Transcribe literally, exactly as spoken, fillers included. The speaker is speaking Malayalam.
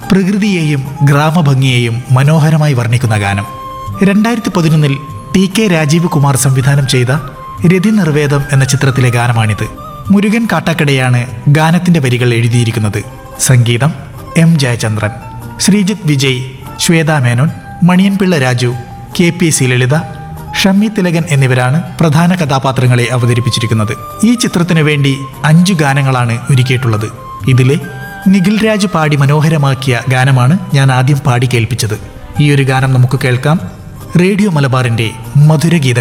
പ്രകൃതിയെയും ഗ്രാമഭംഗിയെയും മനോഹരമായി വർണ്ണിക്കുന്ന ഗാനം. രണ്ടായിരത്തി പതിനൊന്നിൽ ടി കെ രാജീവ് കുമാർ സംവിധാനം ചെയ്ത രതി നിർവേദം എന്ന ചിത്രത്തിലെ ഗാനമാണിത്. മുരുകൻ കാട്ടാക്കടയാണ് ഗാനത്തിന്റെ വരികൾ എഴുതിയിരിക്കുന്നത്. സംഗീതം M Jayachandran. Sreejith Vijay, Shweta Menon, Maniyanpilla Raju, K P C ലളിത, ഷമ്മി തിലകൻ എന്നിവരാണ് പ്രധാന കഥാപാത്രങ്ങളെ അവതരിപ്പിച്ചിരിക്കുന്നത്. ഈ ചിത്രത്തിനു വേണ്ടി അഞ്ചു ഗാനങ്ങളാണ് ഒരുക്കിയിട്ടുള്ളത്. ഇതിലെ നിഖിൽ രാജ് പാടി മനോഹരമാക്കിയ ഗാനമാണ് ഞാൻ ആദ്യം പാടി കേൾപ്പിച്ചത്. ഈ ഒരു ഗാനം നമുക്ക് കേൾക്കാം. റേഡിയോ മലബാറിന്റെ മധുരഗീത